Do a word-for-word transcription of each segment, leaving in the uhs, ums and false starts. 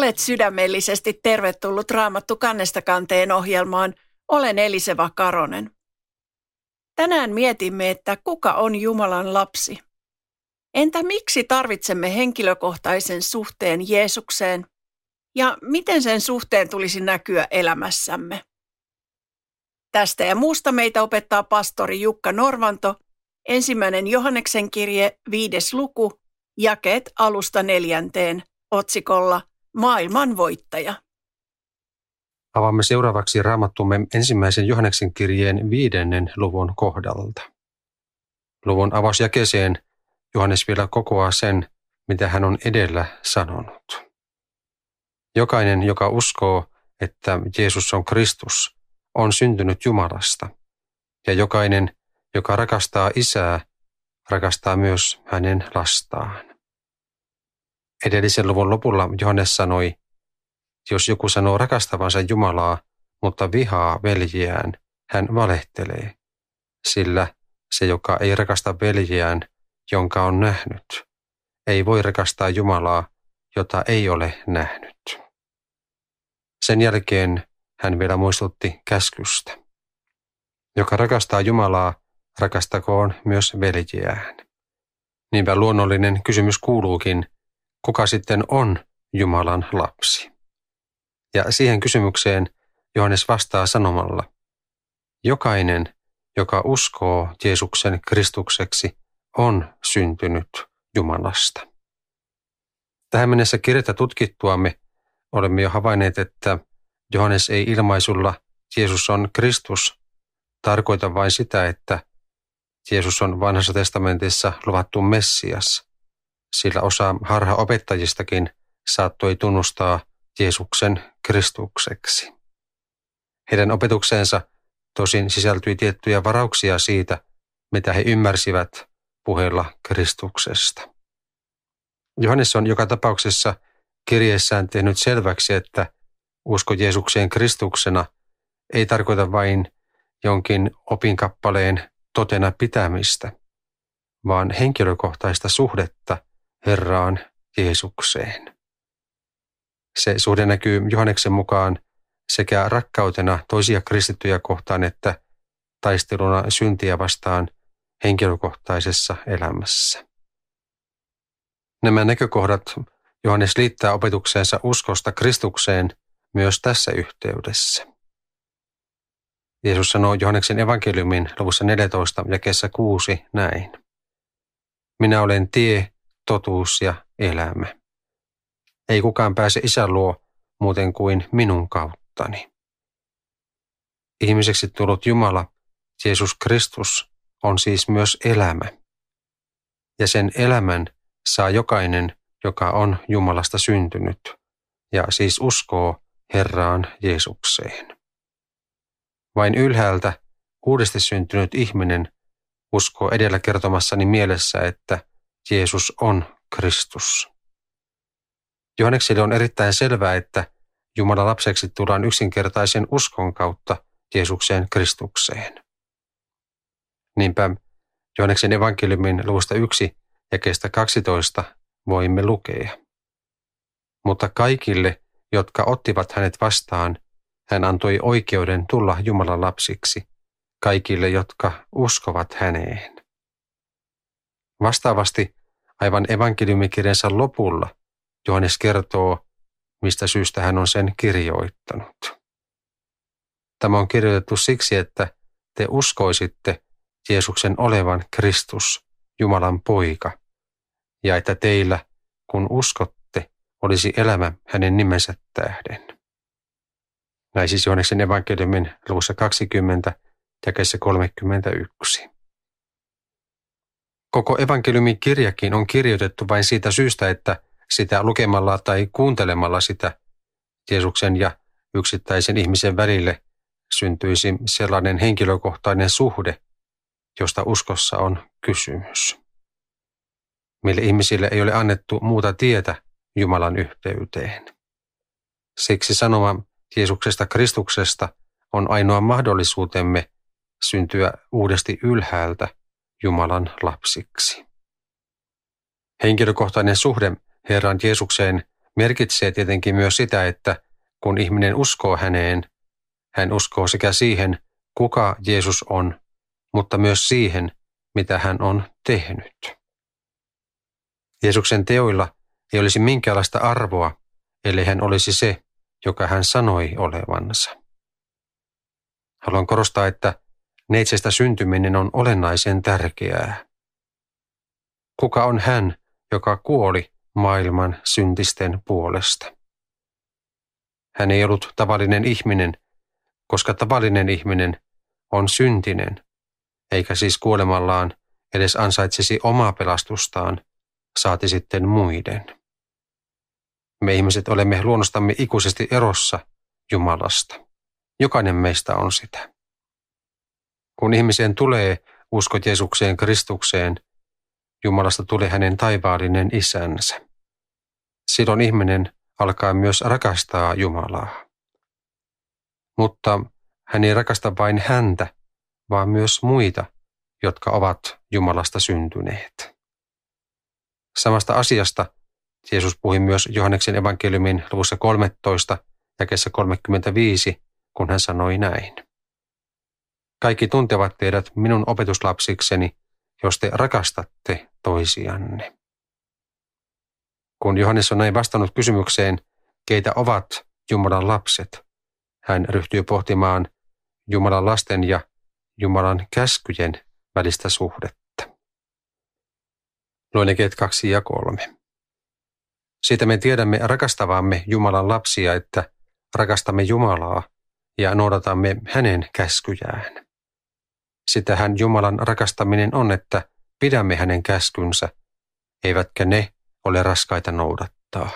Olet sydämellisesti tervetullut Raamattu kannesta kanteen ohjelmaan. Olen Eliseva Karonen. Tänään mietimme, että kuka on Jumalan lapsi? Entä miksi tarvitsemme henkilökohtaisen suhteen Jeesukseen? Ja miten sen suhteen tulisi näkyä elämässämme? Tästä ja muusta meitä opettaa pastori Jukka Norvanto, ensimmäinen Johanneksen kirje, viides luku, jakeet alusta neljänteen, otsikolla Maailman voittaja. Avaamme seuraavaksi Raamattumme ensimmäisen Johanneksen kirjeen viidennen luvun kohdalta. Luvun avausjakeeseen Johannes vielä kokoaa sen, mitä hän on edellä sanonut. Jokainen, joka uskoo, että Jeesus on Kristus, on syntynyt Jumalasta, ja jokainen, joka rakastaa Isää, rakastaa myös hänen lastaan. Edellisen luvun lopulla Johannes sanoi, jos joku sanoo rakastavansa Jumalaa, mutta vihaa veljiään, hän valehtelee, sillä se, joka ei rakasta veljiään, jonka on nähnyt, ei voi rakastaa Jumalaa, jota ei ole nähnyt. Sen jälkeen hän vielä muistutti käskystä. Joka rakastaa Jumalaa, rakastakoon myös veljiään. Niinpä luonnollinen kysymys kuuluukin, kuka sitten on Jumalan lapsi? Ja siihen kysymykseen Johannes vastaa sanomalla, jokainen, joka uskoo Jeesuksen Kristukseksi, on syntynyt Jumalasta. Tähän mennessä kirjettä tutkittuamme olemme jo havainneet, että Johannes ei ilmaisulla Jeesus on Kristus tarkoita vain sitä, että Jeesus on vanhassa testamentissa luvattu Messias, sillä osa harhaopettajistakin saattoi tunnustaa Jeesuksen Kristukseksi. Heidän opetukseensa tosin sisältyi tiettyjä varauksia siitä, mitä he ymmärsivät puheella Kristuksesta. Johannes on joka tapauksessa kirjeessään tehnyt selväksi, että usko Jeesukseen Kristuksena ei tarkoita vain jonkin opinkappaleen totena pitämistä, vaan henkilökohtaista suhdetta Herraan Jeesukseen. Se suhde näkyy Johanneksen mukaan sekä rakkautena toisia kristittyjä kohtaan että taisteluna syntiä vastaan henkilökohtaisessa elämässä. Nämä näkökohdat Johannes liittää opetukseensa uskosta Kristukseen myös tässä yhteydessä. Jeesus sanoo Johanneksen evankeliumin luvussa neljätoista jakeessa kuusi näin. Minä olen tie, totuus ja elämä. Ei kukaan pääse Isän luo muuten kuin minun kauttani. Ihmiseksi tullut Jumala, Jeesus Kristus, on siis myös elämä. Ja sen elämän saa jokainen, joka on Jumalasta syntynyt, ja siis uskoo Herraan Jeesukseen. Vain ylhäältä uudesti syntynyt ihminen uskoo edellä kertomassani mielessä, että Jeesus on Kristus. Johannekselle on erittäin selvää, että Jumalan lapseksi tullaan yksinkertaisen uskon kautta Jeesukseen Kristukseen. Niinpä Johanneksen evankeliumin luvusta yksi jakeesta kaksitoista voimme lukea. Mutta kaikille, jotka ottivat hänet vastaan, hän antoi oikeuden tulla Jumalan lapsiksi, kaikille, jotka uskovat häneen. Vastaavasti aivan evankeliumikirjansa lopulla Johannes kertoo, mistä syystä hän on sen kirjoittanut. Tämä on kirjoitettu siksi, että te uskoisitte Jeesuksen olevan Kristus, Jumalan poika, ja että teillä, kun uskotte, olisi elämä hänen nimensä tähden. Näin siis Johanneksen evankeliumin luvussa kaksikymmentä, jakeessa kolmekymmentäyksi. Koko evankeliumin kirjakin on kirjoitettu vain siitä syystä, että sitä lukemalla tai kuuntelemalla sitä Jeesuksen ja yksittäisen ihmisen välille syntyisi sellainen henkilökohtainen suhde, josta uskossa on kysymys. Meille ihmisille ei ole annettu muuta tietä Jumalan yhteyteen. Siksi sanoma Jeesuksesta Kristuksesta on ainoa mahdollisuutemme syntyä uudesti ylhäältä Jumalan lapsiksi. Henkilökohtainen suhde Herran Jeesukseen merkitsee tietenkin myös sitä, että kun ihminen uskoo häneen, hän uskoo sekä siihen, kuka Jeesus on, mutta myös siihen, mitä hän on tehnyt. Jeesuksen teoilla ei olisi minkäänlaista arvoa, ellei hän olisi se, joka hän sanoi olevansa. Haluan korostaa, että neitsestä syntyminen on olennaisen tärkeää. Kuka on hän, joka kuoli maailman syntisten puolesta? Hän ei ollut tavallinen ihminen, koska tavallinen ihminen on syntinen, eikä siis kuolemallaan edes ansaitsisi omaa pelastustaan, saati sitten muiden. Me ihmiset olemme luonnostamme ikuisesti erossa Jumalasta. Jokainen meistä on sitä. Kun ihmiseen tulee usko Jeesukseen Kristukseen, Jumalasta tulee hänen taivaallinen isänsä. Silloin ihminen alkaa myös rakastaa Jumalaa. Mutta hän ei rakasta vain häntä, vaan myös muita, jotka ovat Jumalasta syntyneet. Samasta asiasta Jeesus puhui myös Johanneksen evankeliumin luvussa kolmetoista, jakeessa kolmekymmentäviisi, kun hän sanoi näin. Kaikki tuntevat teidät minun opetuslapsikseni, jos te rakastatte toisianne. Kun Johannes on näin vastannut kysymykseen, keitä ovat Jumalan lapset, hän ryhtyy pohtimaan Jumalan lasten ja Jumalan käskyjen välistä suhdetta. Luen jakeet kaksi ja kolme. Siitä me tiedämme rakastavamme Jumalan lapsia, että rakastamme Jumalaa ja noudatamme hänen käskyjään. Sitähän Jumalan rakastaminen on, että pidämme hänen käskynsä, eivätkä ne ole raskaita noudattaa.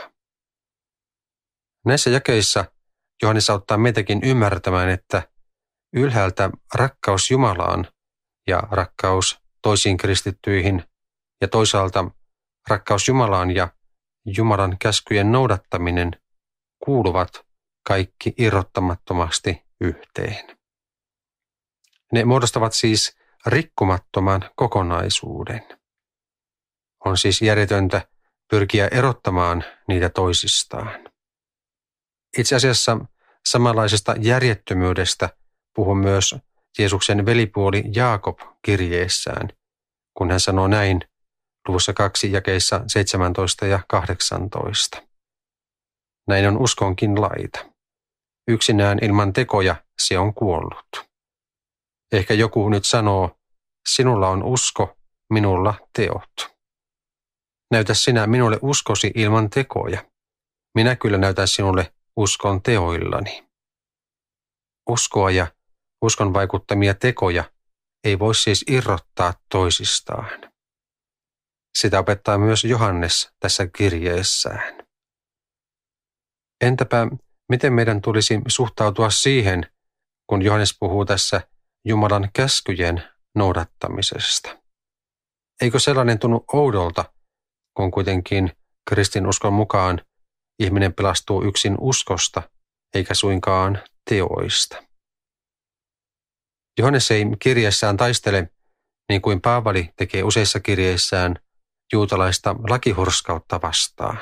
Näissä jakeissa Johannes auttaa meitäkin ymmärtämään, että ylhäältä rakkaus Jumalaan ja rakkaus toisiin kristittyihin ja toisaalta rakkaus Jumalaan ja Jumalan käskyjen noudattaminen kuuluvat kaikki irrottamattomasti yhteen. Ne muodostavat siis rikkumattoman kokonaisuuden. On siis järjetöntä pyrkiä erottamaan niitä toisistaan. Itse asiassa samanlaisesta järjettömyydestä puhuu myös Jeesuksen velipuoli Jaakob kirjeessään, kun hän sanoo näin luvussa kaksi jakeissa seitsemäntoista ja kahdeksantoista. Näin on uskonkin laita. Yksinään ilman tekoja se on kuollut. Ehkä joku nyt sanoo, sinulla on usko, minulla teot. Näytä sinä minulle uskosi ilman tekoja. Minä kyllä näytän sinulle uskon teoillani. Uskoa ja uskon vaikuttamia tekoja ei voi siis irrottaa toisistaan. Sitä opettaa myös Johannes tässä kirjeessään. Entäpä miten meidän tulisi suhtautua siihen, kun Johannes puhuu tässä Jumalan käskyjen noudattamisesta? Eikö sellainen tunnu oudolta, kun kuitenkin kristinuskon mukaan ihminen pelastuu yksin uskosta, eikä suinkaan teoista? Johannes ei kirjeessään taistele, niin kuin Paavali tekee useissa kirjeissään, juutalaista lakihurskautta vastaan.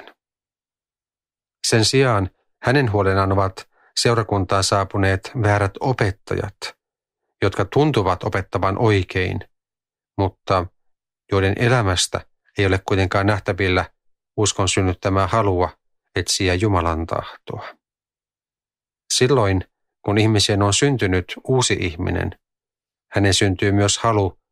Sen sijaan hänen huolenaan ovat seurakuntaan saapuneet väärät opettajat, jotka tuntuvat opettavan oikein, mutta joiden elämästä ei ole kuitenkaan nähtävillä uskon synnyttämää halua etsiä Jumalan tahtoa. Silloin, kun ihmiseen on syntynyt uusi ihminen, hänen syntyy myös halu